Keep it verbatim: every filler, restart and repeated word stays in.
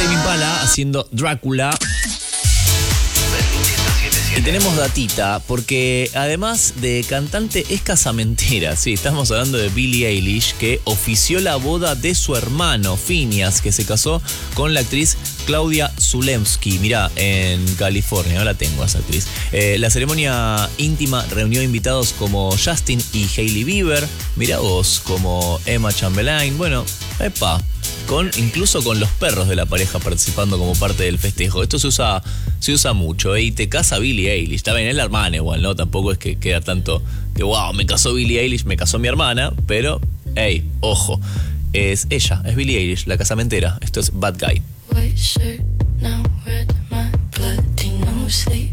Tame Impala haciendo Drácula. Y tenemos datita, porque además de cantante es casamentera. Sí, estamos hablando de Billie Eilish, que ofició la boda de su hermano, Phineas, que se casó con la actriz Claudia Zulemski. Mirá, en California, no la tengo esa actriz. Eh, la ceremonia íntima reunió invitados como Justin y Hailey Bieber. Mirá vos, como Emma Chamberlain. Bueno, epa. Con, incluso con los perros de la pareja participando como parte del festejo. Esto se usa, se usa mucho, ¿eh? Y te casa Billie Eilish. Está bien, es la hermana igual, ¿no? Tampoco es que queda tanto que, wow, me casó Billie Eilish, me casó mi hermana. Pero, hey, ojo, es ella, es Billie Eilish, la casamentera. Esto es Bad Guy. White shirt, now red, my bloody nose sleep.